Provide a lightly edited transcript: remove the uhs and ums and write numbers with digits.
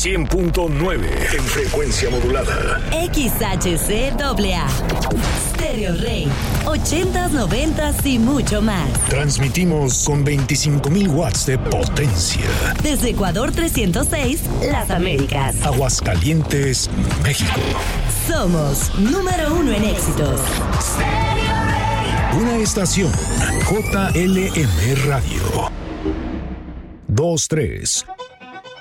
100.9 en frecuencia modulada. XHCAA. Stereo Rey. 80s, 90s y mucho más. Transmitimos con 25,000 watts de potencia. Desde Ecuador 306, Las Américas. Aguascalientes, México. Somos número 1 en éxitos. Una estación JLM Radio. 2-3